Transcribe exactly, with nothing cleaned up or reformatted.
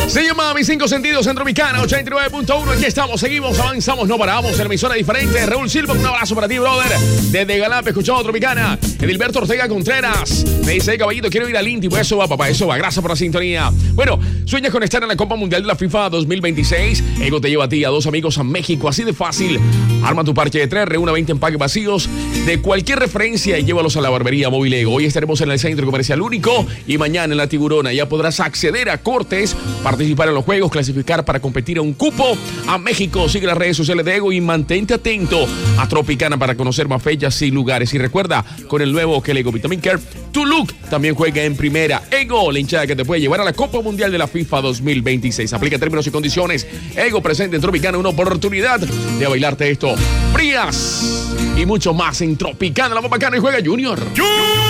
Se llama Mis Cinco Sentidos en Tropicana ochenta y nueve punto uno. Aquí estamos, seguimos, avanzamos, no paramos. En la emisora diferente. Raúl Silva, un abrazo para ti, brother. Desde Galapa, escuchando Tropicana. Edilberto Ortega Contreras. Me dice, caballito, quiero ir al Inti. Pues eso va, papá, eso va. Gracias por la sintonía. Bueno, sueñas con estar en la Copa Mundial de la FIFA dos mil veintiséis. Ego te lleva a ti y a dos amigos a México. Así de fácil. Arma tu parche de tres, reúna veinte empaques vacíos de cualquier referencia y llévalos a la barbería móvil Ego. Hoy estaremos en el Centro Comercial Único y mañana en la Tiburona. Ya podrás acceder a cortes, participar en los juegos, clasificar para competir a un cupo a México. Sigue las redes sociales de Ego y mantente atento a Tropicana para conocer más fechas y lugares. Y recuerda, con el nuevo Gel Ego Vitamin Care, tu look también juega en primera. Ego, la hinchada que te puede llevar a la Copa Mundial de la FIFA dos mil veintiséis. Aplica términos y condiciones. Ego presente en Tropicana, una oportunidad de bailarte esto. Frías y mucho más en Tropicana, la más bacana, y juega Junior. ¡Junior!